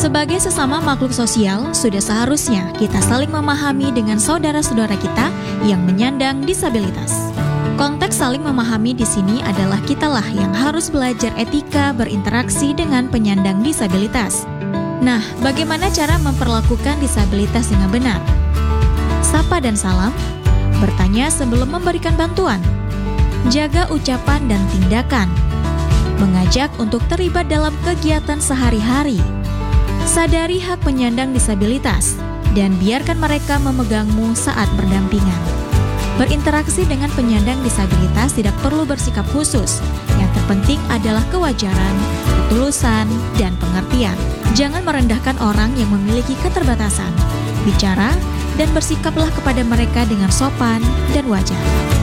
Sebagai sesama makhluk sosial, sudah seharusnya kita saling memahami dengan saudara-saudara kita yang menyandang disabilitas. Konteks saling memahami di sini adalah kitalah yang harus belajar etika berinteraksi dengan penyandang disabilitas. Nah, bagaimana cara memperlakukan disabilitas dengan benar? Sapa dan salam, bertanya sebelum memberikan bantuan, jaga ucapan dan tindakan, mengajak untuk terlibat dalam kegiatan sehari-hari, sadari hak penyandang disabilitas, dan biarkan mereka memegangmu saat berdampingan. Berinteraksi dengan penyandang disabilitas tidak perlu bersikap khusus. Yang terpenting adalah kewajaran, ketulusan, dan pengertian. Jangan merendahkan orang yang memiliki keterbatasan. Bicara dan bersikaplah kepada mereka dengan sopan dan wajar.